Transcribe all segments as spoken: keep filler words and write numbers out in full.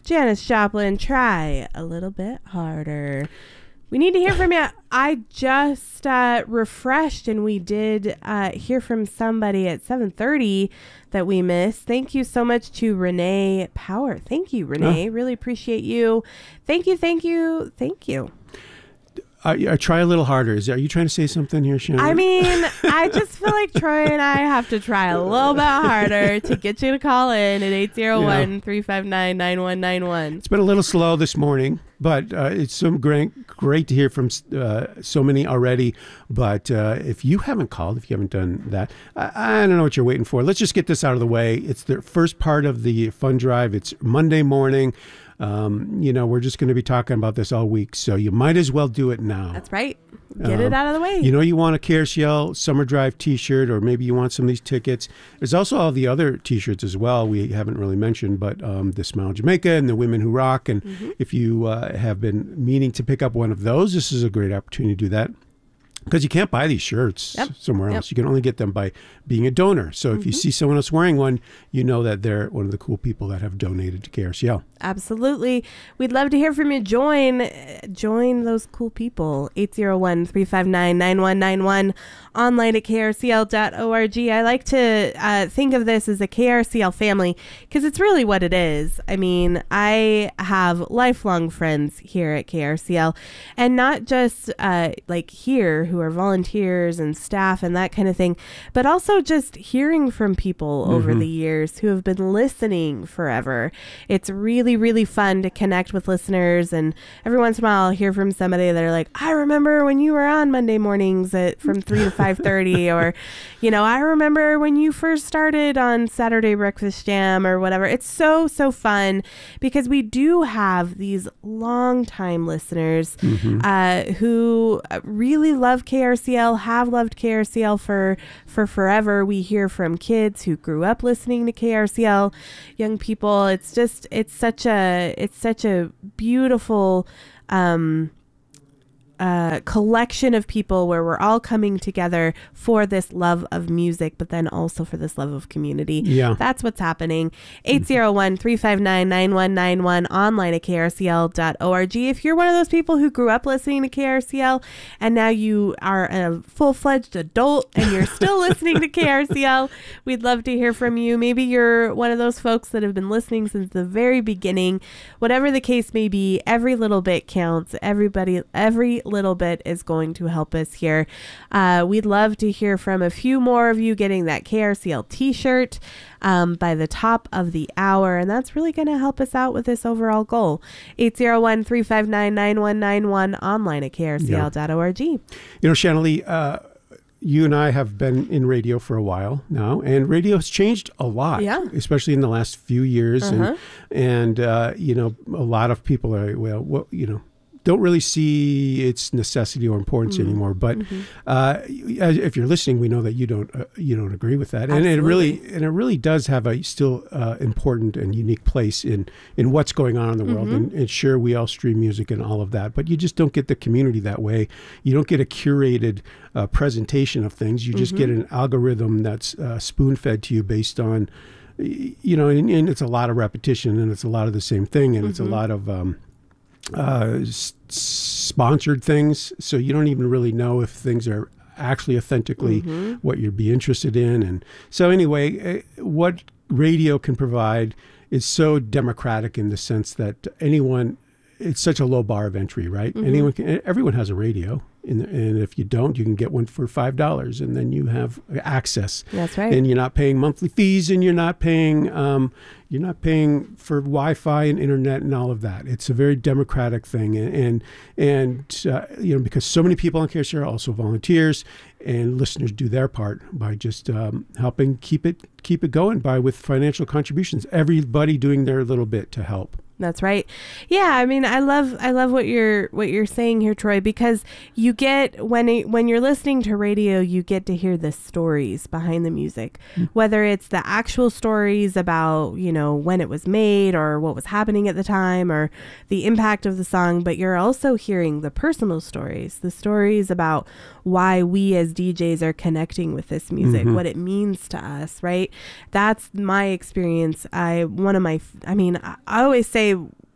Janis Joplin, Try a Little Bit Harder. We need to hear from you. I just uh, refreshed, and we did uh, hear from somebody at seven thirty that we missed. Thank you so much to Renee Power. Thank you, Renee. Oh. Really appreciate you. Thank you, thank you, thank you. Uh, I try a little harder. Is, are you trying to say something here, Shannon? I mean, I just feel like Troy and I have to try a little bit harder to get you to call in at eight zero one, three five nine, nine one nine one. It's been a little slow this morning, but uh, it's so great, great to hear from uh, so many already. But uh, if you haven't called, if you haven't done that, I, I don't know what you're waiting for. Let's just get this out of the way. It's the first part of the fund drive. It's Monday morning. Um, you know, we're just going to be talking about this all week, so you might as well do it now. That's right. Get um, it out of the way. You know, you want a K R C L Summer Drive t-shirt, or maybe you want some of these tickets. There's also all the other t-shirts as well we haven't really mentioned, but um, the Smile Jamaica and the Women Who Rock. And mm-hmm. if you uh, have been meaning to pick up one of those, this is a great opportunity to do that. Because you can't buy these shirts yep. somewhere else. Yep. You can only get them by being a donor. So if mm-hmm. you see someone else wearing one, you know that they're one of the cool people that have donated to K R C L. Absolutely. We'd love to hear from you. Join join those cool people. eight zero one, three five nine, nine one nine one. Online at K R C L dot org. I like to uh, think of this as a K R C L family because it's really what it is. I mean, I have lifelong friends here at K R C L, and not just uh, like here who are volunteers and staff and that kind of thing, but also just hearing from people mm-hmm. over the years who have been listening forever. It's really, really fun to connect with listeners, and every once in a while I'll hear from somebody that are like, I remember when you were on Monday mornings at from three to five thirty, or, you know, I remember when you first started on Saturday Breakfast Jam or whatever. It's so, so fun because we do have these long-time listeners mm-hmm. uh, who really love K R C L, have loved K R C L for, for forever. We hear from kids who grew up listening to K R C L, young people. It's just, it's such a, it's such a beautiful, um, Uh, collection of people where we're all coming together for this love of music, but then also for this love of community. Yeah. That's what's happening. eight zero one, three five nine, nine one nine one, online at K R C L dot org. If you're one of those people who grew up listening to K R C L and now you are a full-fledged adult and you're still listening to K R C L, we'd love to hear from you. Maybe you're one of those folks that have been listening since the very beginning. Whatever the case may be, every little bit counts. Everybody, every little bit is going to help us here. Uh, we'd love to hear from a few more of you getting that K R C L t-shirt um, by the top of the hour, and that's really going to help us out with this overall goal. eight zero one, three five nine, nine one nine one, online at K R C L dot org. You know, Shanley, uh, you and I have been in radio for a while now, and radio has changed a lot, yeah. especially in the last few years. Uh-huh. And, and uh, you know, a lot of people are, well, well you know, don't really see its necessity or importance mm-hmm. anymore. But mm-hmm. uh, if you're listening, we know that you don't uh, you don't agree with that, Absolutely. and it really and it really does have a still uh, important and unique place in in what's going on in the world. Mm-hmm. And, and sure, we all stream music and all of that, but you just don't get the community that way. You don't get a curated uh, presentation of things. You just mm-hmm. get an algorithm that's uh, spoon fed to you based on, you know, and, and it's a lot of repetition, and it's a lot of the same thing, and mm-hmm. it's a lot of um, uh s- sponsored things, so you don't even really know if things are actually authentically mm-hmm. what you'd be interested in. And so anyway, uh, what radio can provide is so democratic in the sense that anyone, it's such a low bar of entry, right? Mm-hmm. Anyone can, everyone has a radio. And, and if you don't, you can get one for five dollars, and then you have access. That's right. And you're not paying monthly fees, and you're not paying um, you're not paying for Wi-Fi and internet and all of that. It's a very democratic thing, and and, and uh, you know, because so many people on K R C L are also volunteers, and listeners do their part by just um, helping keep it keep it going by with financial contributions. Everybody doing their little bit to help. That's right. Yeah, I mean, I love I love what you're what you're saying here, Troy, because you get when it, when you're listening to radio, you get to hear the stories behind the music, mm-hmm. whether it's the actual stories about, you know, when it was made or what was happening at the time or the impact of the song, but you're also hearing the personal stories, the stories about why we as D Js are connecting with this music, mm-hmm. what it means to us, right? That's my experience. I one of my I mean, I always say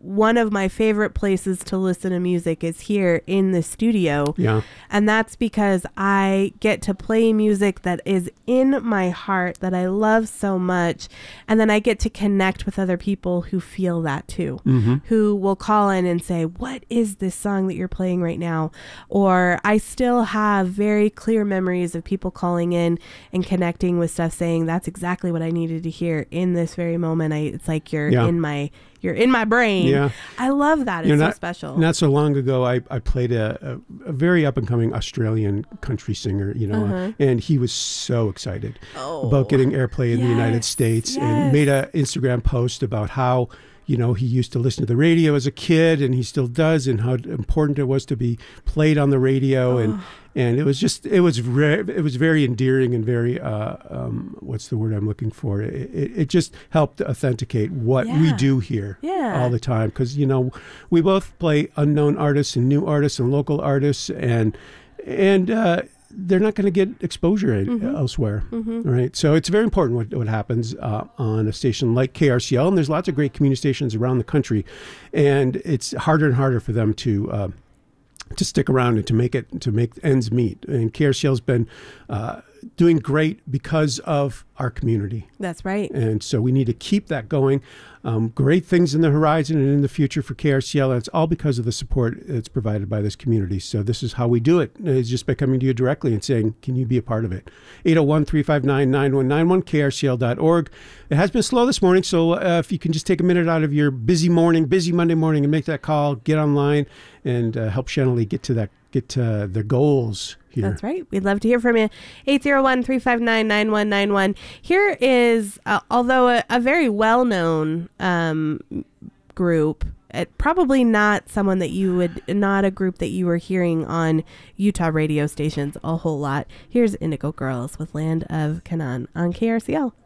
one of my favorite places to listen to music is here in the studio. Yeah. And that's because I get to play music that is in my heart, that I love so much. And then I get to connect with other people who feel that too, mm-hmm. who will call in and say, what is this song that you're playing right now? Or I still have very clear memories of people calling in and connecting with stuff, saying that's exactly what I needed to hear in this very moment. I, it's like you're yeah. in my You're in my brain. Yeah. I love that. It's you know, so not, special. Not so long ago, I, I played a, a, a very up-and-coming Australian country singer, you know, uh-huh. and he was so excited oh. about getting airplay in yes. the United States yes. and made an Instagram post about how, you know, he used to listen to the radio as a kid, and he still does, and how important it was to be played on the radio. Oh. And and it was just, it was re- it was very endearing and very, uh, um, what's the word I'm looking for? It, it, it just helped authenticate what yeah. we do here yeah. all the time. Because, you know, we both play unknown artists and new artists and local artists, and, and, uh, they're not going to get exposure mm-hmm. elsewhere, mm-hmm. right? So it's very important what, what happens uh, on a station like K R C L, and there's lots of great community stations around the country, and it's harder and harder for them to uh, to stick around and to make it to make ends meet. And K R C L's been uh, doing great because of our community. That's right. And so we need to keep that going. Um, great things in the horizon and in the future for K R C L. And it's all because of the support that's provided by this community. So this is how we do it. It's just by coming to you directly and saying, can you be a part of it? eight oh one, three five nine, nine one nine one, K R C L dot org. It has been slow this morning. So uh, if you can just take a minute out of your busy morning, busy Monday morning, and make that call, get online and uh, help Shanley get to that, get to the goals here. That's right. We'd love to hear from you. eight oh one, three five nine, nine one nine one. Here is, uh, although a, a very well-known um, group, it, probably not someone that you would, not a group that you were hearing on Utah radio stations a whole lot. Here's Indigo Girls with Land of Canaan on K R C L.